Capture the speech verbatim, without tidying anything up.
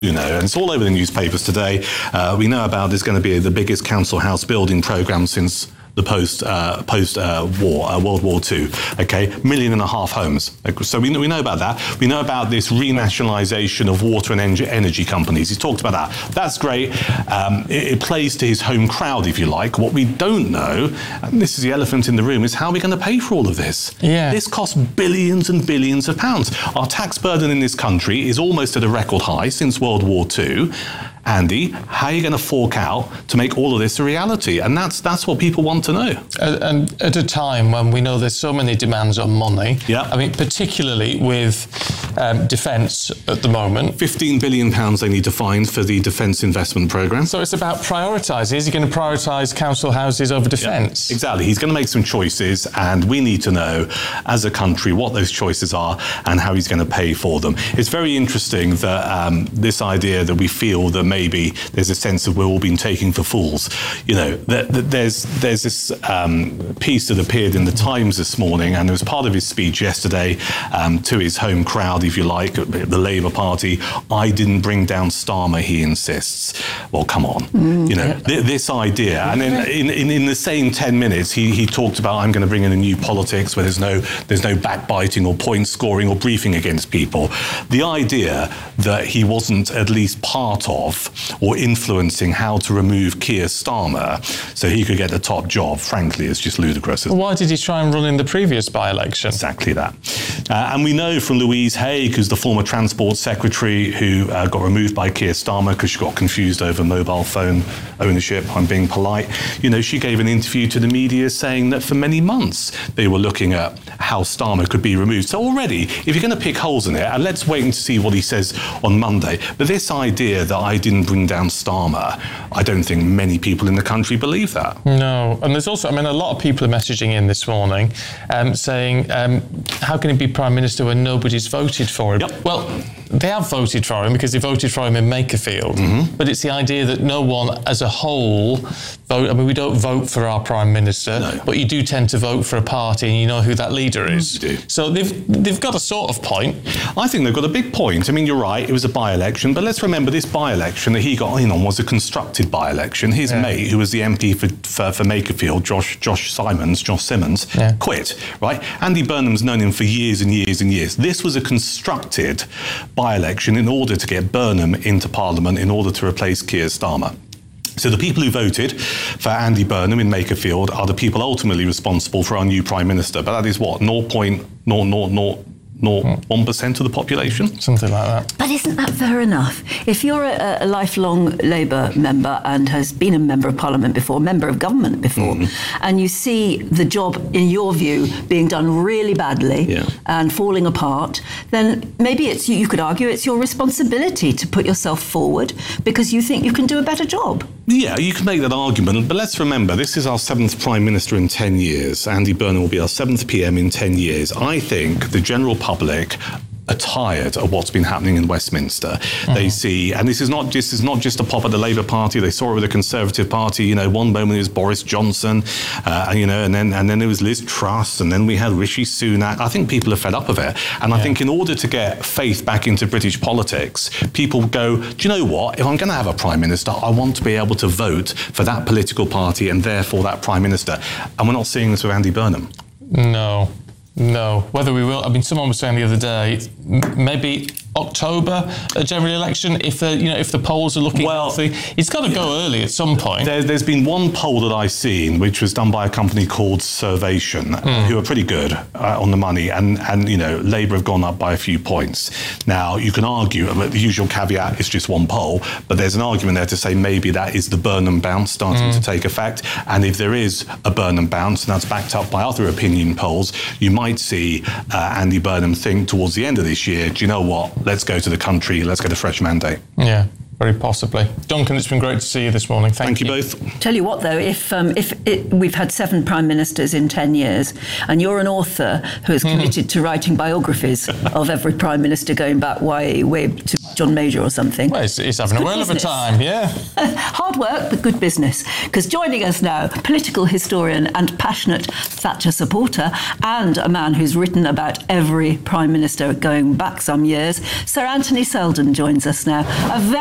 You know, and it's all over the newspapers today. Uh, we know about there's going to be the biggest council house building program since the post uh, post uh, war uh, World War Two. Okay, million and a half homes. So we know, we know about that. We know about this renationalisation of water and en- energy companies. He's talked about that. That's great. Um, it, it plays to his home crowd, if you like. What we don't know, and this is the elephant in the room, is how are we going to pay for all of this? Yeah. This costs billions and billions of pounds. Our tax burden in this country is almost at a record high since World War Two. Andy, how are you going to fork out to make all of this a reality? And that's that's what people want to know. And at a time when we know there's so many demands on money, yeah. I mean, particularly with um, defence at the moment. fifteen billion pounds they need to find for the defence investment programme. So it's about prioritising. Is he going to prioritise council houses over defence? Yeah, exactly. He's going to make some choices, and we need to know, as a country, what those choices are and how he's going to pay for them. It's very interesting that um, this idea that we feel that maybe there's a sense of we're all being taken for fools. You know, th- th- there's there's this um, piece that appeared in the Times this morning, and it was part of his speech yesterday um, to his home crowd, if you like, the Labour Party. I didn't bring down Starmer, he insists. Well, come on. Mm, you know, yeah. th- this idea. And then in, in, in the same ten minutes, he, he talked about, I'm going to bring in a new politics where there's no there's no backbiting or point scoring or briefing against people. The idea that he wasn't at least part of or influencing how to remove Keir Starmer so he could get the top job, frankly, is just ludicrous. Well, why did he try and run in the previous by-election? Exactly that. Uh, and we know from Louise Haigh, who's the former Transport Secretary who uh, got removed by Keir Starmer because she got confused over mobile phone ownership, I'm being polite, you know, she gave an interview to the media saying that for many months they were looking at how Starmer could be removed. So already, if you're going to pick holes in it, and let's wait and see what he says on Monday, but this idea that I didn't bring down Starmer, I don't think many people in the country believe that. No, and there's also, I mean, a lot of people are messaging in this morning um, saying, um, how can he be Prime Minister when nobody's voted for him? Yep. Well, they have voted for him because they voted for him in Makerfield, mm-hmm. but it's the idea that no one as a whole vote. I mean, we don't vote for our Prime Minister, no. but you do tend to vote for a party and you know who that leader is. You do. So they've they've got a sort of point. I think they've got a big point. I mean, you're right, it was a by-election, but let's remember this by-election that he got in on was a constructed by-election. His yeah. mate, who was the M P for, for, for Makerfield, Josh Josh Simons, Josh Simmons, yeah. quit, right? Andy Burnham's known him for years and years and years. This was a constructed by-election in order to get Burnham into Parliament in order to replace Keir Starmer. So the people who voted for Andy Burnham in Makerfield are the people ultimately responsible for our new Prime Minister. But that is what, zero point zero zero zero one percent of the population? Something like that. But isn't that fair enough? If you're a, a lifelong Labour member and has been a member of Parliament before, member of government before, mm. and you see the job, in your view, being done really badly yeah. and falling apart, then maybe it's you could argue it's your responsibility to put yourself forward because you think you can do a better job. Yeah, you can make that argument, but let's remember, this is our seventh Prime Minister in ten years. Andy Burnham will be our seventh P M in ten years. I think the general public are tired of what's been happening in Westminster. Mm-hmm. They see, and this is not just this is not just a pop at the Labour Party. They saw it with the Conservative Party. You know, one moment it was Boris Johnson, uh, you know, and then and then it was Liz Truss, and then we had Rishi Sunak. I think people are fed up of it, and yeah. I think in order to get faith back into British politics, people go, do you know what? If I'm going to have a Prime Minister, I want to be able to vote for that political party and therefore that Prime Minister. And we're not seeing this with Andy Burnham. No. No, whether we will. I mean, someone was saying the other day, maybe October, a general election, if the you know if the polls are looking well, healthy. It's got to yeah. go early at some point. There, there's been one poll that I've seen, which was done by a company called Survation, mm. who are pretty good uh, on the money, and and you know Labour have gone up by a few points. Now you can argue, the usual caveat is just one poll, but there's an argument there to say maybe that is the Burnham bounce starting mm. to take effect, and if there is a Burnham bounce, and that's backed up by other opinion polls, you might see uh, Andy Burnham think towards the end of this year, do you know what? Let's go to the country. Let's get a fresh mandate. Yeah. very possibly. Duncan, it's been great to see you this morning. Thank, Thank you you both. Tell you what, though, if um, if it, we've had seven prime ministers in ten years, and you're an author who is committed to writing biographies of every prime minister going back way, way to John Major or something. Well, he's, he's having a whale of a time, yeah. Hard work, but good business. Because joining us now, political historian and passionate Thatcher supporter, and a man who's written about every prime minister going back some years, Sir Anthony Selden joins us now. A very